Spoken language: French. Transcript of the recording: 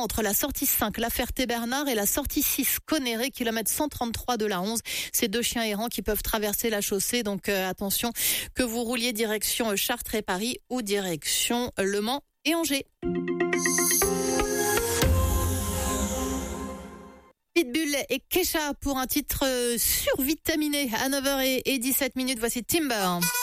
accident entre la sortie 5, La Ferté-Bernard, et la sortie 6, Conneré, kilomètre 133 de la 11. Ces deux chiens errants qui peuvent traverser la chaussée. Donc attention que vous rouliez direction Chartres et Paris ou direction Le Mans et Angers. Pitbull et Kesha pour un titre survitaminé à 9h17. Voici Timber.